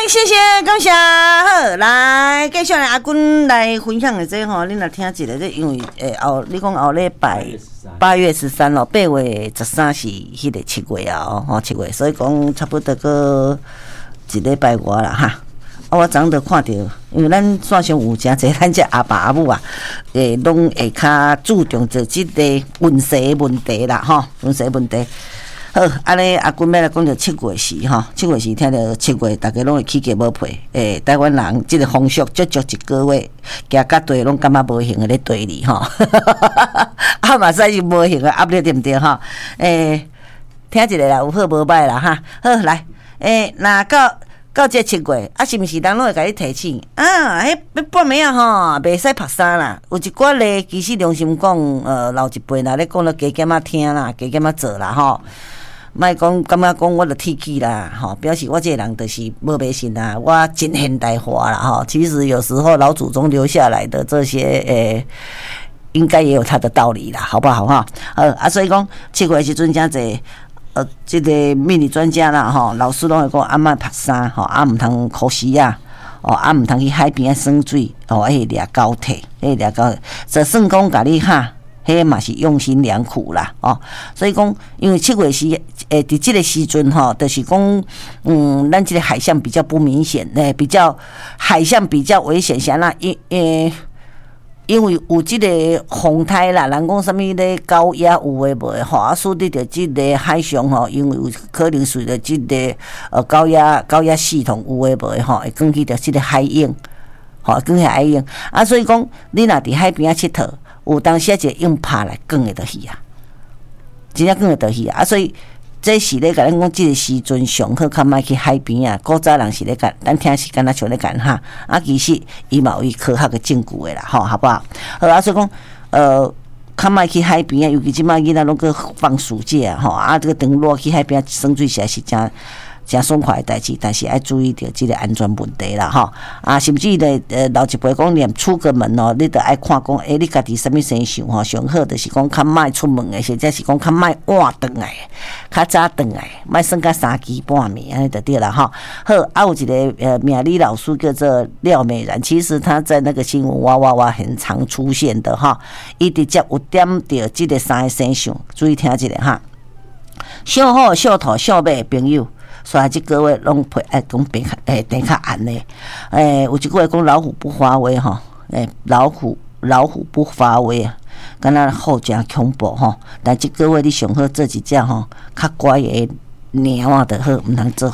谢谢，感谢。好，来继续来阿君来分享的这吼，恁来听一个，这因为你讲后礼拜8月13咯，8月13是迄个7月啊，吼7月，所以讲差不多个一礼拜外啦哈。我昨就看到，因为咱线上有诚侪咱这阿爸阿母啊，拢会较注重着即个运势问题啦，吼，运势问题。好，安尼阿君要来讲着7月时吼，7月时听着7月，大家拢会起价无配。台湾人即个风俗足足一个月，行到对拢感觉无行诶咧对你吼，啊嘛使是无行诶压力对毋对吼？听一个啦，有好无歹啦哈。好来，若到这7月，啊是毋是人拢会甲你提醒啊？迄半暝啊吼，袂使晒衫啦。有一寡咧，其实良心讲，老一辈啦咧讲了加减仔听啦，加减仔做啦吼。莫讲感觉讲我著铁气啦，吼，表示我这个人就是无迷信啦，我真现代化啦，吼。其实有时候老祖宗留下来的这些，应该也有他的道理啦，好不好哈？所以讲7月时阵真济，这个命理专家啦，吼，老师拢会讲啊，莫晒衫，吼，啊，毋通哭死啊，啊，毋通去海边耍水，迄掠高铁，就算讲甲你哈。迄嘛是用心良苦啦，所以讲，因为7月时，伫这个时阵吼，就是讲，咱这个海象比较不明显，海象比较危险，啥啦？因为有这个风台啦，人讲什么咧高压有诶无诶，吼，所以着这个海上吼，因为有可能随着这个高压系统有诶无诶吼，会卷起着这个海涌，吼，卷起海涌，所以讲，你若伫海边佚佗。有当时一个用拍来卷会倒去啊，真正卷会倒去啊！所以这是咧，甲咱讲这个时阵上好，较莫去海边啊。古早人是咧干，咱听是敢若像咧干哈。其实伊嘛有伊科学嘅证据的啦，好不好？好所以讲较莫去海边啊，尤其即摆囡仔拢去放暑假啊，这个长落去海边耍水实在是真爽快的代志，但是要注意到这个安全问题啦，甚至咧，老一辈讲连出个门哦，你都爱看讲，你家己什么生肖吼，上好就是讲较莫出门的，或者是讲较莫晚转来，较早转来，莫算到3更半暝安尼就对啦，好，有一个命理老师叫做廖美然，其实他在那个新闻哇很常出现的哈，伊直接有点到这个3个生肖，注意听一下哈，小虎、小兔、小马的朋友。所以这个月拢配讲变较暗咧，有一句话讲老虎不发威吼，老虎不发威啊，敢若好真恐怖吼。但这个月你上好做一只吼，较乖的猫啊就好，毋通做。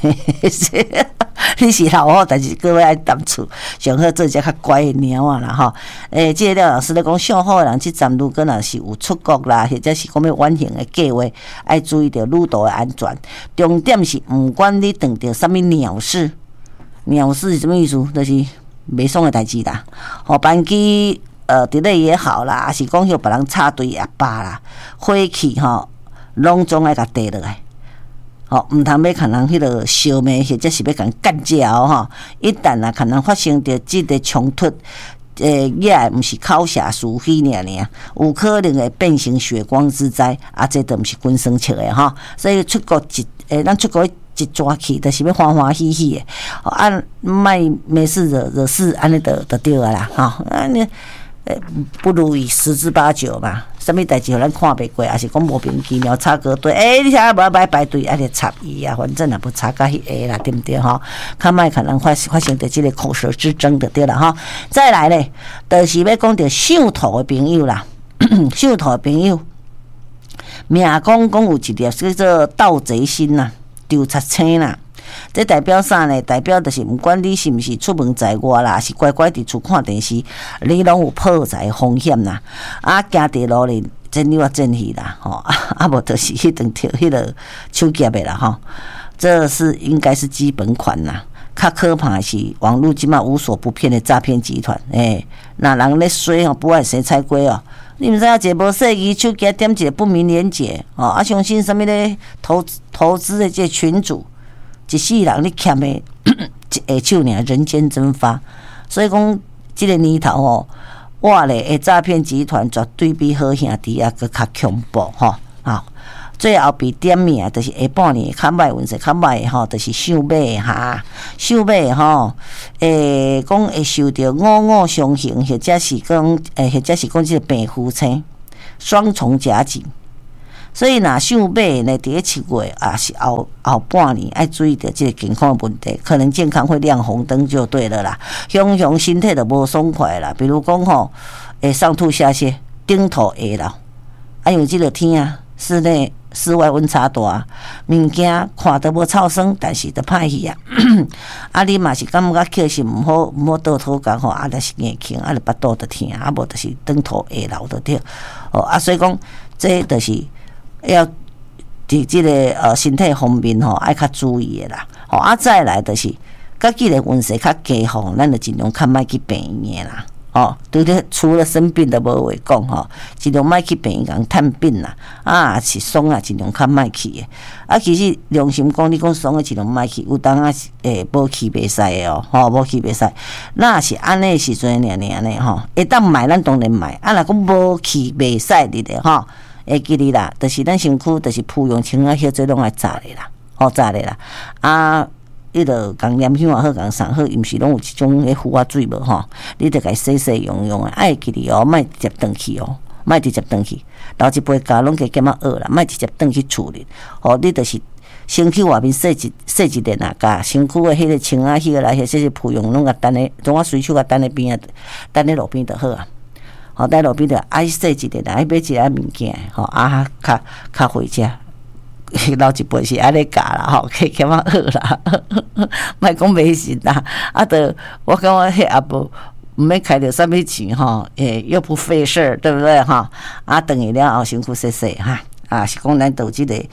你是老虎，但是各位爱淡厝，上好做一只较乖的猫啊啦吼。这个廖老师咧讲，上好的人即站如果若是有出国啦，或者是讲要远行的计划，爱注意到旅途的安全。重点是，毋管你撞到什么鸟事是什么意思？就是袂爽的代志啦。班机delay也好啦，还是讲许别人插队也罢啦，火气拢总爱甲地落来。毋通要可能迄个烧灭，或者是要甲干掉吼。一旦可能发生着即个冲突，也毋是口舌是非尔，有可能会变成血光之灾，这都毋是君算笑的吼。所以出国咱出国一抓去，就是要欢欢喜喜的，莫没事惹事，安尼就对了啦，你不如意十之八九嘛。什么代志互咱看袂过，还是讲莫名其妙插个队？你听无爱排队，就插伊啊，反正也不插到迄个啦，对不对吼？较莫可能发生着即个口舌之争就对了哈。再来咧，就是要讲着属兔的朋友啦，属兔的朋友，命讲有一粒叫做盗贼心呐，丢贼青啦。这代表啥呢？代表就是不管你是不是出门在外啦，是乖乖伫厝看电视，你拢有破财风险啦。行地路哩，真溜啊真去啦，无就是迄顿跳迄个手夹的啦，这是应该是基本款啦。较可怕的是网络即马无所不骗的诈骗集团，那人咧衰不爱生菜龟哦。你毋知影一个无细机手夹点一个不明连结相信什么咧投资的这群主。一世人你欠的一下手尔，人间蒸发。所以讲，这个年头我咧诈骗集团绝对比好兄弟更较恐怖最后比点名就是下半年较歹运势较歹吼，就是想买哈，想买吼，讲会受到五相刑，或者是讲或者是讲即个病夫妻双重夹击。所以若想买呢，伫7月啊是后半年爱注意着即个健康问题，可能健康会亮红灯就对了啦。常常身体就无爽快啦，比如讲吼，会上吐下泻，顶头会流，因为即个天啊，室外温差大，物件看得无臭酸，但是都歹去啊。啊，你嘛是感觉确实毋好倒头讲吼，啊，就是眼睛，啊，就巴肚就疼，啊，无就是顶头会流就对。哦，啊，所以讲这就是要伫即个身体方面吼，爱较注意的啦。哦，啊，再来就是，甲既然运势较低吼，咱就尽量较莫去病院啦。哦，对咧，除了生病都无话讲吼，尽量莫去病院探病啦。啊，是爽啊，尽量较莫去的。啊，其实良心讲，你讲爽的尽量莫去，有当啊无去袂使的哦，吼，无去袂使。那是安尼时阵尔呢吼，会当买咱当然买，啊，若讲无去袂使哩咧吼，会记哩啦，就是咱身躯就是铺用清啊，迄做拢爱炸咧啦，好炸咧啦，啊。伊著共黏香也好，共送好，伊毋是拢有一种迄浮啊水无吼？你著甲伊洗洗用用诶，爱记哩哦，莫直接转去哦，莫直接转去。留一杯咖拢加减啊学啦，莫直接转去厝里。哦，你著是身躯外面洗一遍啊，甲身躯诶迄个清啊、迄个来，迄些铺用拢甲等咧，总我随手甲等咧边啊，等咧路边就好啊。好，等路边就爱洗一遍啊，爱买一下物件，吼啊，较回家。老一辈是安尼教啦，吼，可以减啊学啦，莫讲迷信啦。啊，得我感觉迄也无毋免开着啥物钱吼，又不费事儿，对不对哈？啊，等于了后辛苦洗洗哈，啊是讲咱都即个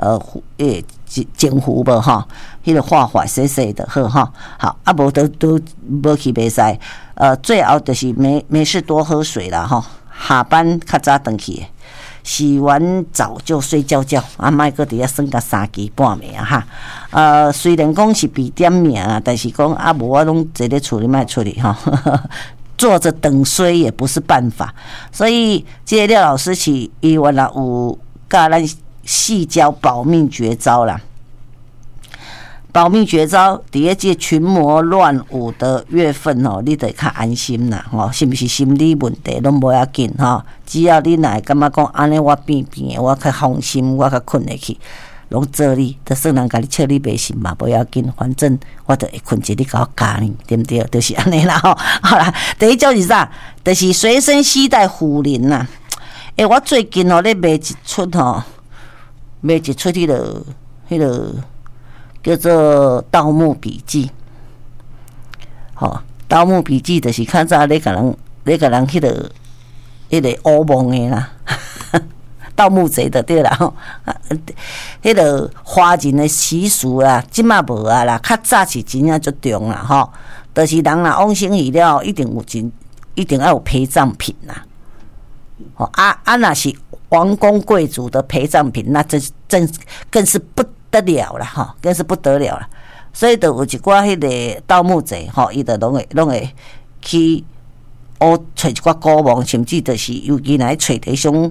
净湖无吼，迄个化坏洗洗的好哈。好，啊无都无去袂使，最后就是没事多喝水啦吼，下班较早回去。洗完澡就睡觉觉，啊，莫搁伫遐算甲3更半暝啊哈。虽然讲是比点名啊，但是讲啊无我拢坐咧厝里莫出去哈。坐着等衰也不是办法，所以这个廖老师伊原来有教咱细教保命绝招啦。保命绝招，伫咧这群魔乱舞的月份吼，你得较安心啦吼，是毋是心理问题拢无要紧吼？只要你若会感觉讲安尼我变的，我较放心，我较困得去，拢做你，就算人甲你笑你袂信嘛，无要紧，反正我就会困一日甲我教你，对不对？就是安尼啦吼。好啦，第一招是啥？就是随身携带茯苓啦。我最近吼咧卖一出迄个。叫做《盗墓笔记》，盗墓笔记》就是较早咧甲人迄个乌蒙的啦，盗墓贼的对啦吼，迄个华人的习俗啦，即马无啊啦，较早是真正足重啦吼，就是人若往生去了，一定要有陪葬品啦，若是王公贵族的陪葬品，那更是不得了了哈，更是不得了了。所以就有一寡迄个盗墓贼吼，伊就拢会去找一寡古墓，甚至就是尤其来找迄种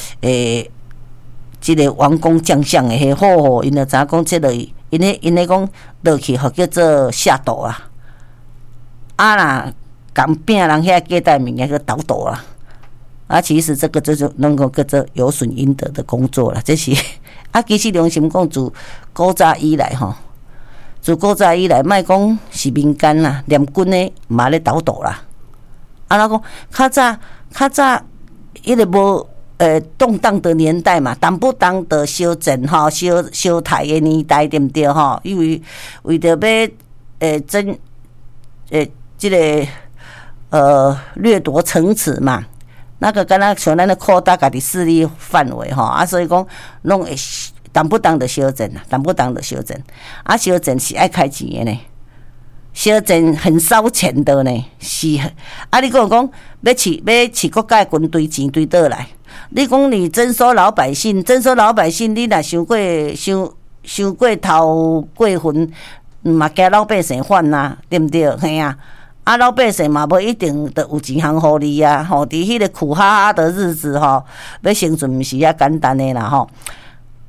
即个王公将相的迄好，因就知影讲即个因咧讲落去，互叫做下毒啊。若共病人遐携带物件去倒毒啦。其实这个就是能够叫做有损阴德的工作了，这是其实良心讲，自古早以来吼，莫讲是民间啦，连军的嘛咧倒倒啦。那讲较早迄个无动荡的年代嘛，当不当的修正吼，修台的年代对不对吼？因为为着要这个掠夺城池嘛。那个敢若像咱咧扩大家己势力范围吼，所以讲拢会当不当的修正啦，当不当的修正，修正是爱开钱的呢，修正很烧钱的呢，是你跟我讲要饲国家的军队钱对倒来，你讲你征收老百姓，你若伤过头过分，嘛惊老百姓反呐，对不对？嘿啊。老百姓嘛无一定得有钱通互你啊，吼！伫迄个苦哈哈的日子吼，要生存毋是遐简单的啦，吼！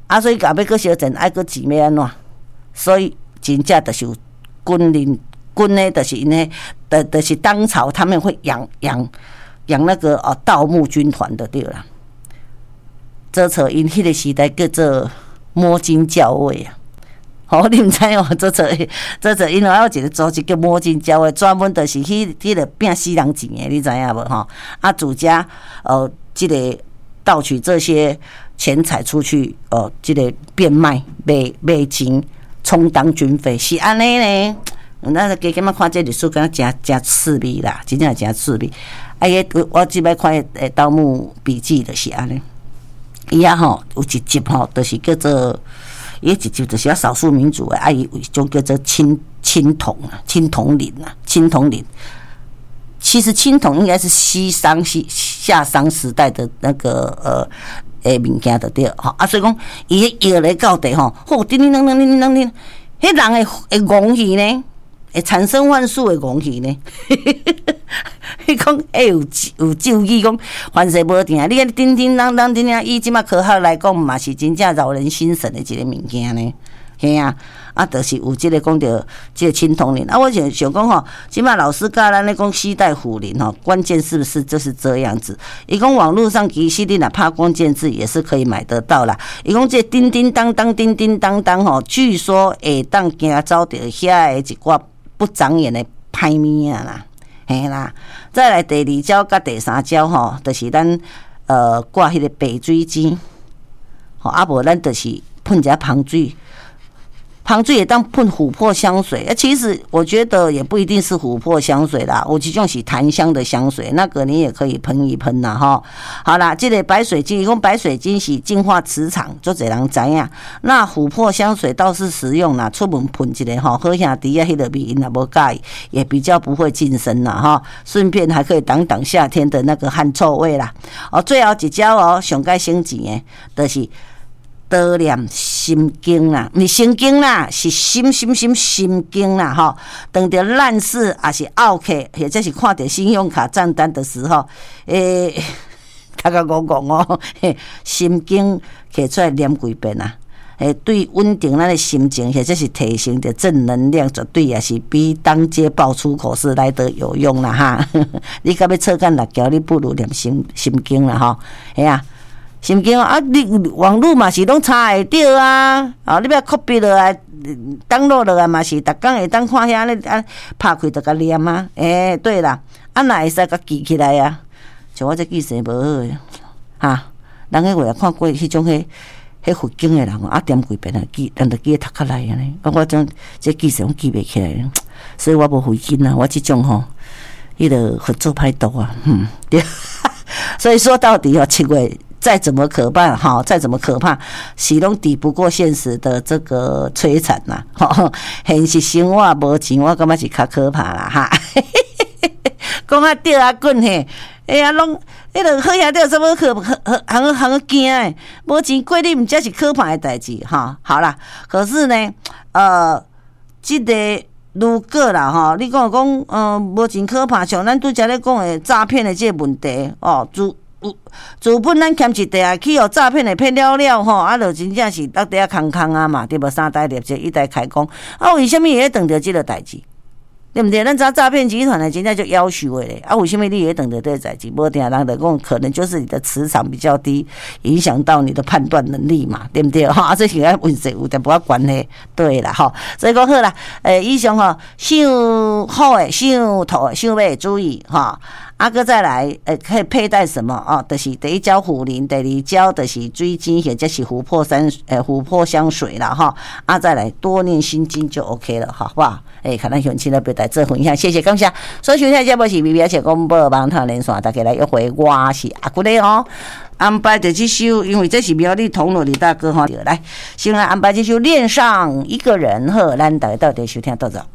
啊，所以后尾搁烧钱，爱搁钱要安怎？所以真正就是有军呢，就是因为就是当朝他们会养那个盗墓军团的对啦。这扯因迄个时代叫做摸金校尉啊。哦，你毋知哦？这因为有一个组织叫摸金校尉，专门就是迄个拼死人钱的，你知影无吼？啊，主家这个盗取这些钱财出去，这个变卖卖钱充当军费，是安尼呢？咱加减仔看这历史，敢真趣味啦，真正真趣味。我即摆看《盗墓笔记》就是安尼。伊啊吼有一集吼，就是叫做伊一集就是少数民族的，伊有一种叫做青铜陵。其实青铜应该是夏商时代的那个物件就对吼啊，所以讲伊摇来到地吼，吼叮叮当当叮叮当叮，迄人会戆去呢，会产生幻术的戆去呢。伊讲有咒语讲凡事无定，你看叮叮当当叮叮，以即马科学来讲嘛是真正扰人心神的一个物件呢。嘿啊，就是有即个讲到即个青铜陵啊，我想讲吼，即马老师教咱咧讲西代虎林吼，关键是不是就是这样子？伊讲网络上其实你若拍关键字也是可以买得到啦。伊讲这叮叮当当叮叮当当吼，据说会当惊走着遐的一寡不长眼的歹物啊啦。嘿啦，再来第二招甲第三招吼，就是咱挂迄个白水晶，吼啊无咱就是喷一下芳水。芳水也当喷琥珀香水，其实我觉得也不一定是琥珀香水啦，有一种是檀香的香水，那个你也可以喷一喷啦哈。好啦，这个白水晶，一共白水晶是净化磁场，做侪人知影。那琥珀香水倒是实用啦，出门喷一个哈，好兄弟啊，迄个味因也无介意，也比较不会近身啦哈。顺便还可以挡夏天的那个汗臭味啦。最后一招上该省钱的，就是多念心经啦，不是心经啦，是心经啦吼。当着烂事也是拗客，或者是看到信用卡账单的时候，大家讲哦，心经摕出来念几遍啊。对稳定咱的心情，或者是提升的正能量，绝对也是比当街爆出口是来得有用啦哈。你甲要扯干辣椒，你不如念心经啦吼，嘿啊。心经啊，你网络嘛是拢查会到啊，你要 copy 落来，download 落来嘛是，逐工会当看遐咧，拍开就甲念啊。对啦，哪会使甲记起来啊？像我这记性无好哈，人迄话看过迄种迄佛经的人念几遍啊记，咱就记得读较来安尼。我种这记性我记袂起来，所以我无回劲啊。我这种吼，伊就合作歹多啊，对。所以说到底7月。再怎么可怕再怎么可怕，是拢抵不过现实的这个摧残呐！现实生活无钱，我感觉是较可怕啦哈。讲钓滚嘿，拢迄个好兄弟什么行惊诶，无钱过你毋才是可怕的代志哈。好啦，可是呢，这个如果啦你讲无钱可怕，像咱拄则咧讲的诈骗的这个问题自本咱欠一地去诈骗的骗了就真正是到底空啊嘛，对无？3代业绩1代开工，为什么会当着这个代志？对不对？咱诈骗集团呢，真正就夭寿的咧。为什么你会当着这个代志？无定人就讲，可能就是你的磁场比较低，影响到你的判断能力嘛，对不对？这是跟运势有淡薄仔关系，对啦，所以讲好啦，以上想好的、想土的、想要注意搁再来，可以佩戴什么就是第一招虎林，第二招就是水晶，或者是琥珀香水啦再来多念心经就 OK 了，好不好？看咱乡亲来表达这分享，谢谢感谢。所以收听节目是微微而且广播网台连线，大家来约会，我是阿姑咧安排的这首，因为这是苗栗铜锣李大哥来，先来安排这首恋上一个人咱大家到底收听到这。